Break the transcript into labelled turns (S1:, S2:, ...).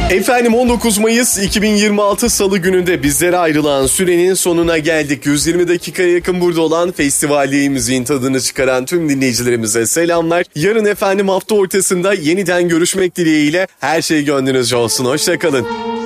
S1: Efendim 19 Mayıs 2026 Salı gününde bizlere ayrılan sürenin sonuna geldik. 120 dakikaya yakın burada olan festivalde müziğin tadını çıkaran tüm dinleyicilerimize selamlar. Yarın efendim hafta ortasında yeniden görüşmek dileğiyle her şey gönlünüzce olsun. Hoşça kalın.